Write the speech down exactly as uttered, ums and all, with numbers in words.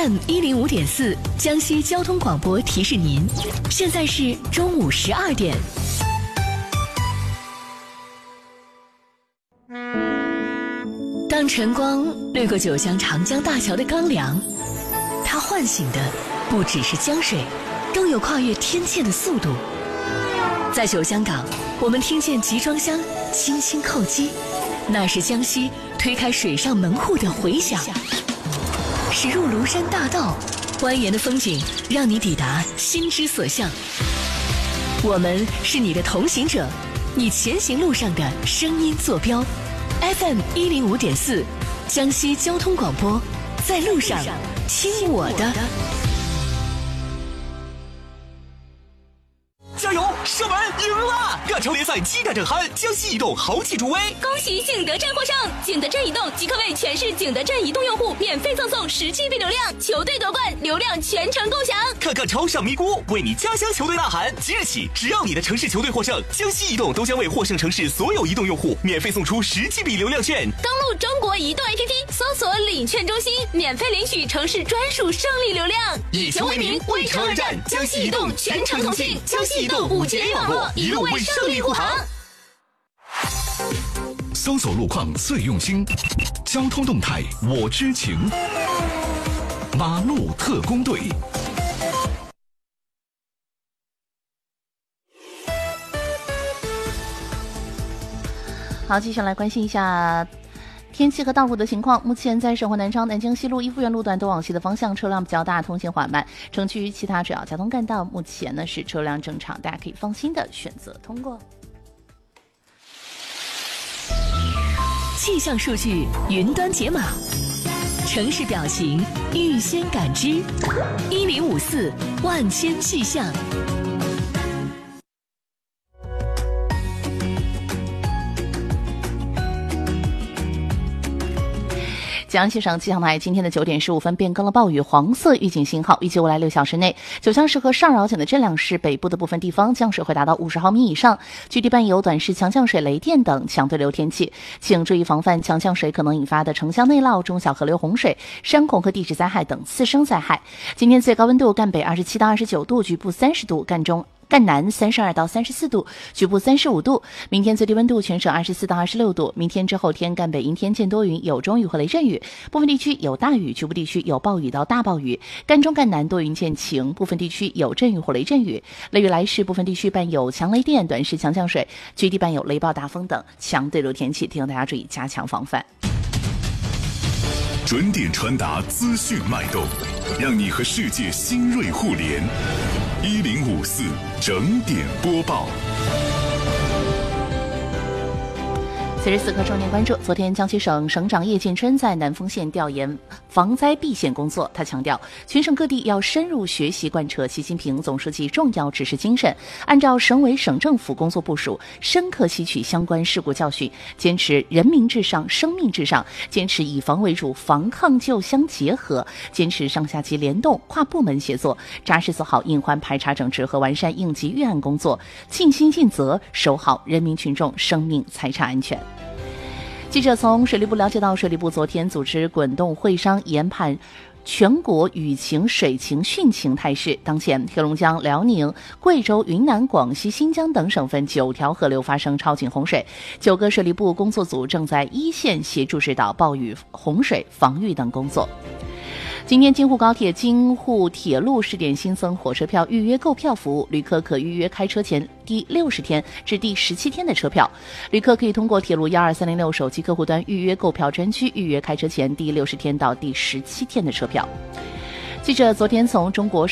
M 一零五点四江西交通广播提示您，现在是中午十二点。当晨光掠过九江长江大桥的钢梁，它唤醒的不只是江水，更有跨越天堑的速度。在九江港，我们听见集装箱轻轻叩击，那是江西推开水上门户的回响。驶入庐山大道，蜿蜒的风景让你抵达心之所向。我们是你的同行者，你前行路上的声音坐标。F M 一零五点四，江西交通广播，在路上听我的。 加油！射门赢了！亚超联赛激战正酣，江西移动豪气助威！ 恭喜景德镇获胜！景德镇移动即可为全市景德镇移动用户免费赠送十 G B 流量，球队夺冠，流量全程共享。 看看超上咪咕，为你家乡球队呐喊！即日起，只要你的城市球队获胜，江西移动都将为获胜城市所有移动用户免费送出十 G B 流量券。 登录中国移动 A P P， 搜索领券中心，免费领取城市专属胜利流量。 以球为名，为城而战，江西移动全程同庆，江西移动五 G A 网络，一路为胜利护航。 搜索路况最用心，交通动态我知情。马路特工队。 好，继续来关心一下天气和道路的情况。目前在沈淮南昌南京西路一福园路段东往西的方向车辆比较大，通行缓慢。城区其他主要交通干道目前呢是车辆正常，大家可以放心的选择通过。 气象数据云端解码，城市表情预先感知，一零五四万千气象。 江西省气象台今天的九点十五分变更了暴雨黄色预警信号，预计未来六小时内，九江市和上饶县的这两市北部的部分地方降水会达到五十毫米以上，局地伴有短时强降水、雷电等强对流天气，请注意防范强降水可能引发的城乡内涝、中小河流洪水、山洪和地质灾害等次生灾害。今天最高温度赣北二十七到二十九度，局部三十度，赣中赣南三十二到三十四度，局部三十五度。明天最低温度全省二十四到二十六度。明天至后天赣北阴天见多云，有中雨或雷阵雨，部分地区有大雨，局部地区有暴雨到大暴雨。赣中赣南多云见晴，部分地区有阵雨或雷阵雨。雷雨来时，部分地区伴有强雷电、短时强降水，局地伴有雷暴大风等强对流天气，提醒大家注意加强防范。 准点传达资讯脉动，让你和世界新锐互联。一零五四整点播报。 此时此刻重点关注，昨天江西省省长叶建春在南丰县调研防灾避险工作，他强调全省各地要深入学习贯彻习近平总书记重要指示精神，按照省委省政府工作部署，深刻吸取相关事故教训，坚持人民至上、生命至上，坚持以防为主、防抗救相结合，坚持上下级联动、跨部门协作，扎实做好隐患排查整治和完善应急预案工作，尽心尽责守好人民群众生命财产安全。记者从水利部了解到，水利部昨天组织滚动会商研判全国雨情、水情、汛情态势。当前，黑龙江、辽宁、贵州、云南、广西、新疆等省份九条河流发生超警洪水，九个水利部工作组正在一线协助指导暴雨、洪水防御等工作。今天，京沪高铁、京沪铁路试点新增火车票预约购票服务，旅客可预约开车前第六十天至第十七天的车票。旅客可以通过铁路一二三零六手机客户端预约购票专区，预约开车前第六十天到第十七天的车票。记者昨天从中国